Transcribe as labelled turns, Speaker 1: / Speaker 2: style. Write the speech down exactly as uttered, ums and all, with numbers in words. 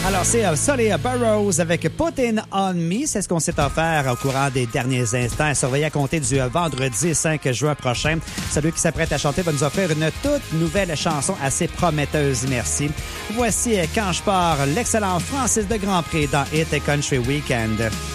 Speaker 1: Alors, c'est uh, Sully Burrows avec Puttin' on Me. C'est ce qu'on s'est offert au courant des derniers instants. À surveiller à compter du uh, vendredi cinq juin prochain. Celui qui s'apprête à chanter va nous offrir une toute nouvelle chanson assez prometteuse. Merci. Voici uh, Quand je pars, l'excellent Francis de Grandpré dans Hit Country Weekend.